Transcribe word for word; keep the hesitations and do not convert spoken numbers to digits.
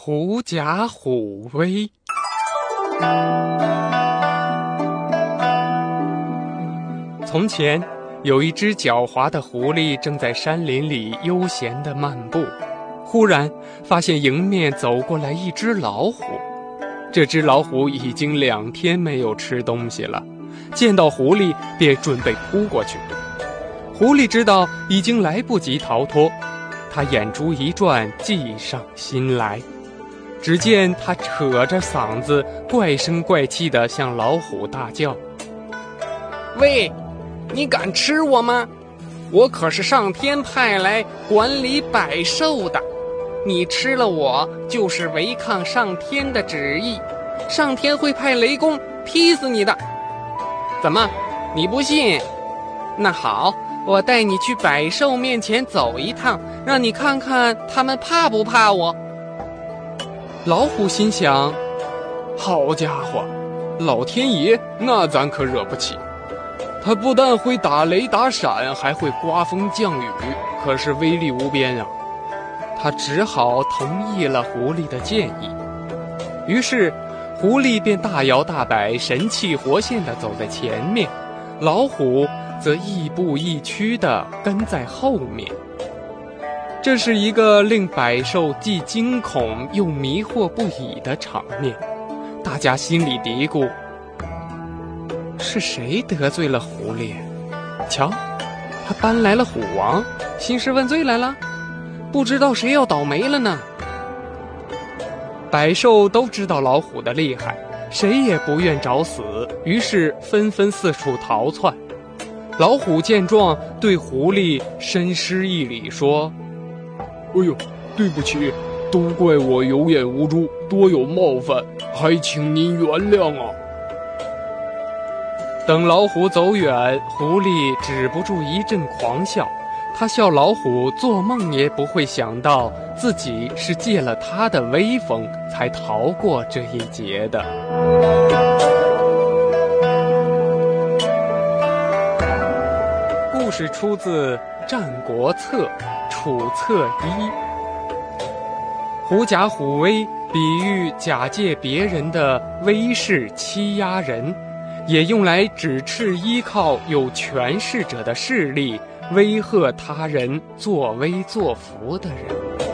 狐假虎威。从前有一只狡猾的狐狸正在山林里悠闲地漫步，忽然发现迎面走过来一只老虎。这只老虎已经两天没有吃东西了，见到狐狸便准备扑过去。狐狸知道已经来不及逃脱，他眼珠一转，计上心来。只见他扯着嗓子怪声怪气地向老虎大叫：喂，你敢吃我吗？我可是上天派来管理百兽的，你吃了我就是违抗上天的旨意，上天会派雷公劈死你的。怎么，你不信？那好，我带你去百兽面前走一趟，让你看看他们怕不怕我。老虎心想，好家伙，老天爷那咱可惹不起，他不但会打雷打闪，还会刮风降雨，可是威力无边啊。他只好同意了狐狸的建议。于是狐狸便大摇大摆，神气活现地走在前面，老虎则亦步亦趋地跟在后面。这是一个令百兽既惊恐又迷惑不已的场面，大家心里嘀咕，是谁得罪了狐狸？瞧，他搬来了虎王，兴师问罪来了，不知道谁要倒霉了呢。百兽都知道老虎的厉害，谁也不愿找死，于是纷纷四处逃窜。老虎见状，对狐狸深施一礼，说：哎呦，对不起，都怪我有眼无珠，多有冒犯，还请您原谅啊。等老虎走远，狐狸止不住一阵狂笑，他笑老虎做梦也不会想到自己是借了他的威风才逃过这一劫的。故事出自《战国策·楚策一》。狐假虎威比喻假借别人的威势欺压人，也用来指斥依靠有权势者的势力威吓他人作威作福的人。